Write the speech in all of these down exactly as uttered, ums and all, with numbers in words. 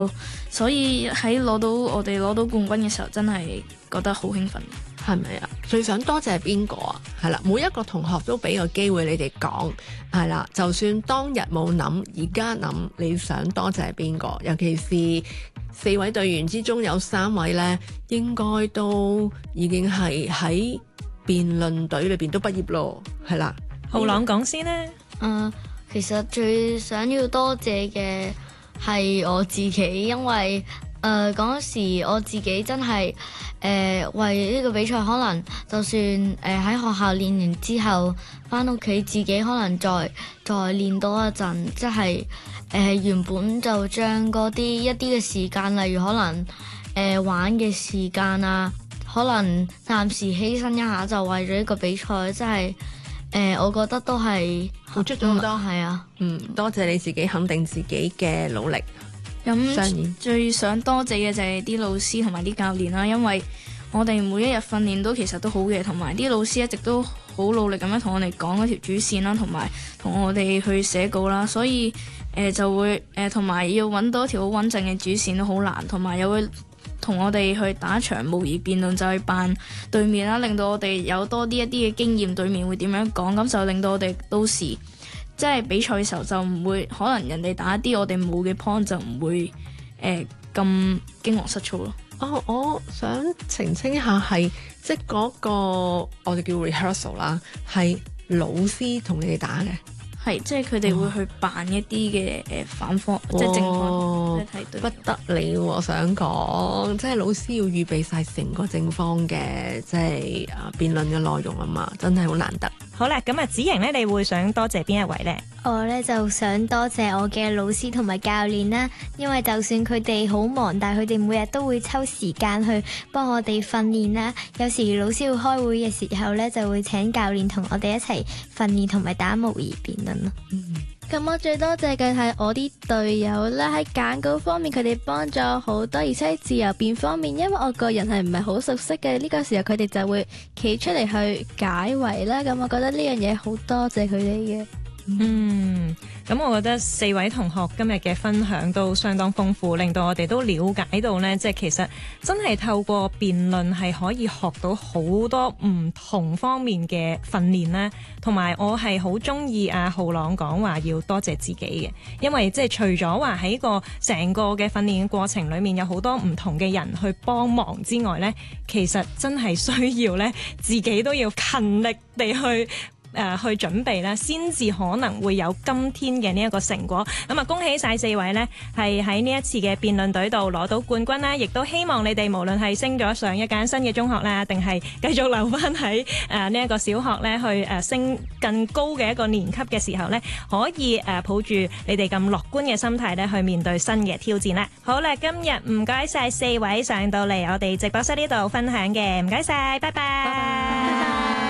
所以喺攞到我哋攞到冠軍嘅時候，真係覺得好興奮。 係咪啊？最想多謝邊個啊？係啦，每一個同學都俾個機會你哋講，係啦。就算當日冇諗，而家諗，你想多謝邊個？尤其是四位隊員之中有三位呢，應該都已經係喺辯論隊裏邊都畢業咯，係啦。 浩朗講先呢。 嗯，其實最想要多謝嘅係我自己，因為誒嗰時我自己真係誒、呃、為呢個比賽，可能就算誒喺、呃、學校練完之後，返屋企自己可能再再練多一陣，即係誒、呃、原本就將嗰啲一啲嘅時間，例如可能誒、呃、玩嘅時間啊，可能暫時犧牲一下，就為咗呢個比賽，即係誒我覺得都係付出咗好多， 係啊， 嗯，多謝你自己肯定自己嘅努力。 咁最想多謝嘅就係啲老師同埋啲教練啦，因為我哋每一日訓練都其實都好嘅，同埋啲老師一直都好努力咁樣同我哋講嗰條主線啦，同埋同我哋去寫稿啦，所以誒、呃、就會誒同埋要揾到一條好穩陣嘅主線都好難，同埋又會同我哋去打一場模擬辯論，就去扮對面啦，令到我哋有多啲一啲嘅經驗，對面會點樣講，咁就令到我哋到時即係比賽嘅時候就唔會可能人哋打一啲我哋冇嘅 point 就唔會誒咁驚惶失措咯。 哦，我想澄清一下係即係嗰個我哋叫 rehearsal 啦，係老師同你哋打嘅。 係，即係佢哋會去扮一啲嘅誒反方，即係正方，即係睇對。 不得了，我想講，即係老師要預備晒成個正方嘅，即係啊辯論嘅內容啊嘛，真係好難得。 好啦，咁啊子瑩咧，你會想多謝邊一位呢？ 我咧就想多謝我嘅老師同埋教練啦，因為就算佢哋好忙，但係佢哋每日都會抽時間去幫我哋訓練啦。有時老師要開會嘅時候咧，就會請教練同我哋一齊訓練同埋打模擬辯論咯。 咁、嗯、我最多謝嘅係我啲隊友啦，喺揀稿方面佢哋幫咗我好多，而且喺自由辯方面，因為我個人係唔係好熟悉嘅，呢、這個時候佢哋就會企出嚟去解圍啦。咁我覺得呢樣嘢好多謝佢哋嘅。 嗯，咁我覺得四位同學今日嘅分享都相當豐富，令到我哋都了解到呢，即係其實真係透過辯論係可以學到好多唔同方面嘅訓練啦。同埋我係好中意阿浩朗講話要多謝自己嘅，因為即係除咗話喺個成個嘅訓練嘅過程裏面有好多唔同嘅人去幫忙之外呢，其實真係需要呢，自己都要勤力地去誒、呃、去準備啦，先至可能會有今天嘅呢一個成果。咁啊，恭喜晒四位呢，係喺呢一次嘅辯論隊度攞到冠軍啦！亦都希望你哋無論係升咗上一間新嘅中學啦，定係繼續留翻喺誒呢一個小學呢，去誒、呃、升更高嘅一個年級嘅時候呢，可以誒、呃、抱住你哋咁樂觀嘅心態呢，去面對新嘅挑戰啦。好啦，今日唔該晒四位上到嚟我哋直播室呢度分享嘅，唔該晒，拜拜。拜拜。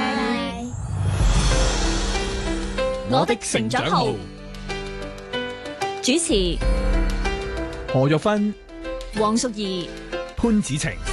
我的成長號主持何玉芬、 黃淑儀、 潘子晴。